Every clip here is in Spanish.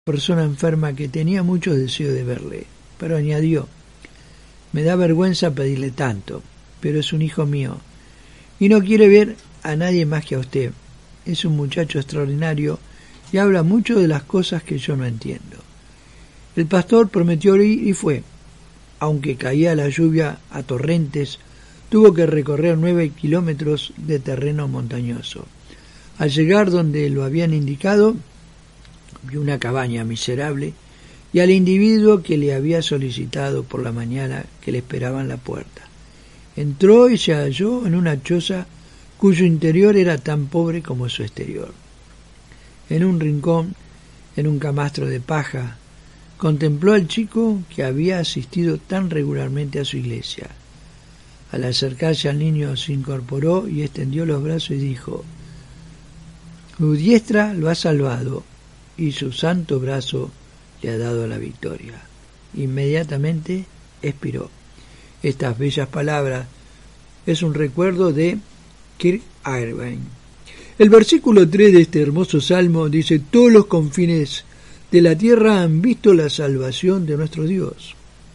persona enferma que tenía mucho deseo de verle, pero añadió: me da vergüenza pedirle tanto, pero es un hijo mío, y no quiere ver a nadie más que a usted. Es un muchacho extraordinario y habla mucho de las cosas que yo no entiendo. El pastor prometió ir y fue. Aunque caía la lluvia a torrentes, tuvo que recorrer 9 kilómetros de terreno montañoso. Al llegar donde lo habían indicado, vio una cabaña miserable y al individuo que le había solicitado por la mañana que le esperaba en la puerta. Entró y se halló en una choza cuyo interior era tan pobre como su exterior. En un rincón, en un camastro de paja, contempló al chico que había asistido tan regularmente a su iglesia. Al acercarse al niño se incorporó y extendió los brazos y dijo: su diestra lo ha salvado y su santo brazo le ha dado la victoria. Inmediatamente expiró. Estas bellas palabras es un recuerdo de Kierkegaard. El versículo 3 de este hermoso salmo dice: todos los confines de la tierra han visto la salvación de nuestro Dios.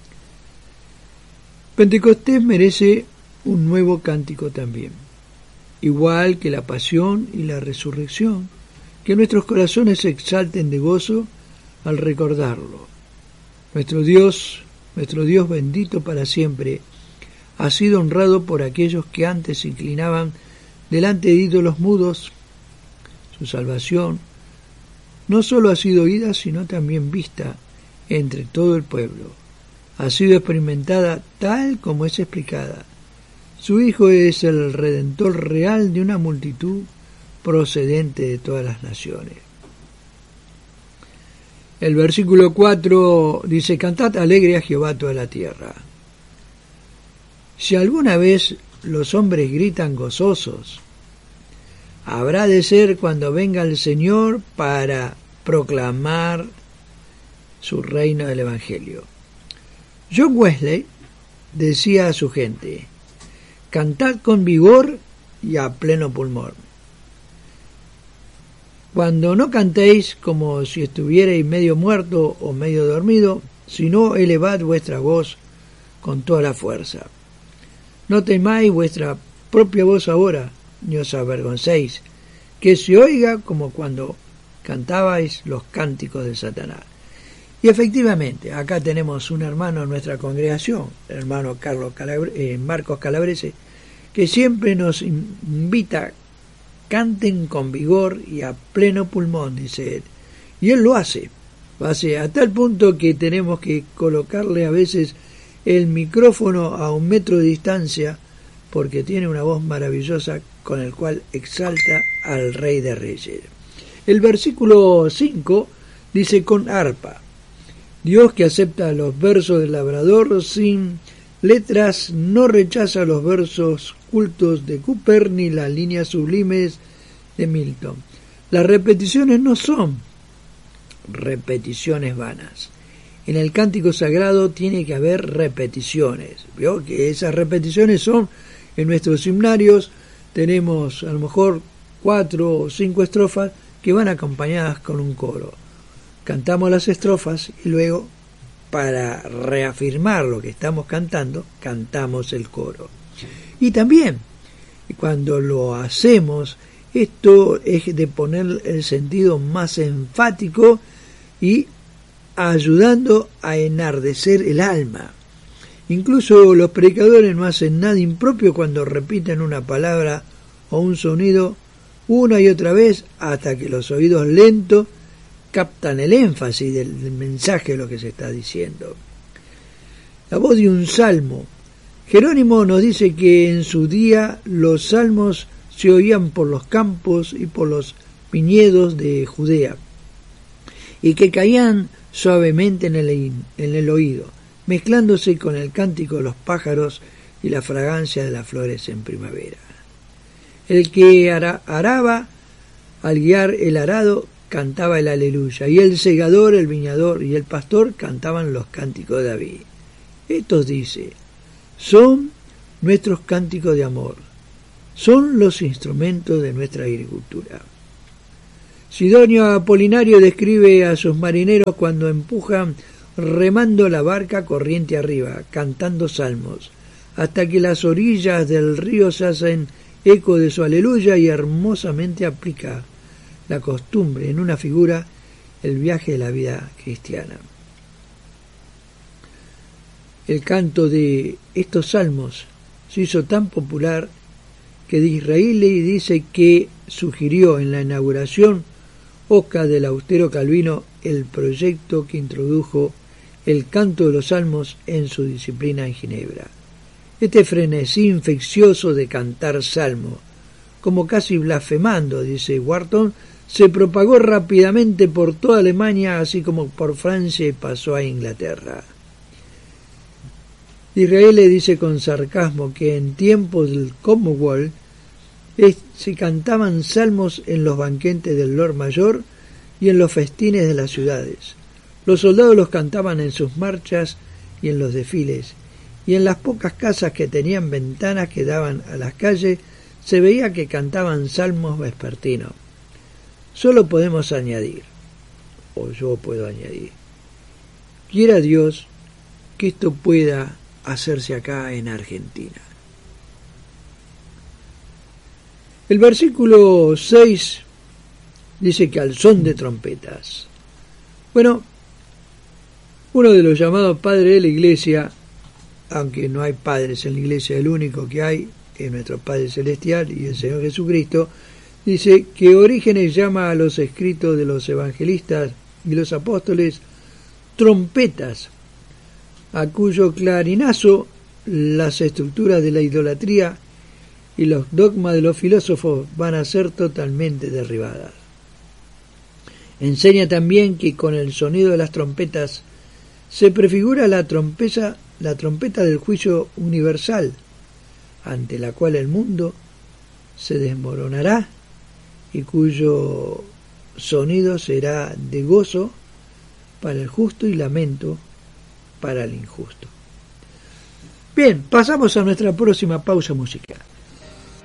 Pentecostés merece un nuevo cántico también, igual que la pasión y la resurrección, que nuestros corazones se exalten de gozo al recordarlo. Nuestro Dios bendito para siempre, ha sido honrado por aquellos que antes se inclinaban delante de ídolos mudos. Su salvación no solo ha sido oída, sino también vista entre todo el pueblo. Ha sido experimentada tal como es explicada. Su Hijo es el Redentor real de una multitud procedente de todas las naciones. El versículo 4 dice: cantad alegre a Jehová toda la tierra. Si alguna vez los hombres gritan gozosos, habrá de ser cuando venga el Señor para proclamar su reino del Evangelio. John Wesley decía a su gente: cantad con vigor y a pleno pulmón. Cuando no cantéis como si estuvierais medio muerto o medio dormido, sino elevad vuestra voz con toda la fuerza. No temáis vuestra propia voz ahora, ni os avergoncéis, que se oiga como cuando cantabais los cánticos de Satanás. Y efectivamente, acá tenemos un hermano en nuestra congregación, el hermano Marcos Calabrese, que siempre nos invita: canten con vigor y a pleno pulmón, dice él. Y él lo hace a tal punto que tenemos que colocarle a veces el micrófono a 1 metro de distancia, porque tiene una voz maravillosa con el cual exalta al Rey de Reyes. El versículo 5 dice: con arpa. Dios, que acepta los versos del labrador sin letras, no rechaza los versos cultos de Cooper ni las líneas sublimes de Milton. Las repeticiones no son repeticiones vanas. En el cántico sagrado tiene que haber repeticiones. ¿Vio? Que esas repeticiones son en nuestros himnarios. Tenemos a lo mejor 4 o 5 estrofas que van acompañadas con un coro. Cantamos las estrofas y luego, para reafirmar lo que estamos cantando, cantamos el coro. Y también, cuando lo hacemos, esto es de poner el sentido más enfático y ayudando a enardecer el alma. Incluso los predicadores no hacen nada impropio cuando repiten una palabra o un sonido una y otra vez hasta que los oídos lentos captan el énfasis del mensaje de lo que se está diciendo. La voz de un salmo. Jerónimo nos dice que en su día los salmos se oían por los campos y por los viñedos de Judea, y que caían suavemente en el oído, mezclándose con el cántico de los pájaros y la fragancia de las flores en primavera. El que araba al guiar el arado cantaba el aleluya, y el segador, el viñador y el pastor cantaban los cánticos de David. Estos, dice, son nuestros cánticos de amor, son los instrumentos de nuestra agricultura. Sidonio Apolinario describe a sus marineros cuando empujan remando la barca corriente arriba, cantando salmos, hasta que las orillas del río se hacen eco de su aleluya, y hermosamente aplica la costumbre en una figura el viaje de la vida cristiana. El canto de estos salmos se hizo tan popular que Disraeli dice que sugirió en la inauguración Oscar del Austero Calvino el proyecto que introdujo el canto de los salmos en su disciplina en Ginebra. Este frenesí infeccioso de cantar salmo, como casi blasfemando, dice Wharton, se propagó rápidamente por toda Alemania, así como por Francia, y pasó a Inglaterra. Israel le dice con sarcasmo que en tiempos del Commonwealth se cantaban salmos en los banquetes del Lord Mayor y en los festines de las ciudades. Los soldados los cantaban en sus marchas y en los desfiles, y en las pocas casas que tenían ventanas que daban a las calles se veía que cantaban salmos vespertinos. Solo podemos añadir, o yo puedo añadir, quiera Dios que esto pueda hacerse acá en Argentina. El versículo 6 dice que al son de trompetas. Bueno, uno de los llamados padres de la iglesia, aunque no hay padres en la iglesia, el único que hay es nuestro Padre Celestial y el Señor Jesucristo, dice que Orígenes llama a los escritos de los evangelistas y los apóstoles trompetas, a cuyo clarinazo las estructuras de la idolatría y los dogmas de los filósofos van a ser totalmente derribadas. Enseña también que con el sonido de las trompetas se prefigura la trompeta del juicio universal, ante la cual el mundo se desmoronará y cuyo sonido será de gozo para el justo y lamento para el injusto. Bien, pasamos a nuestra próxima pausa musical.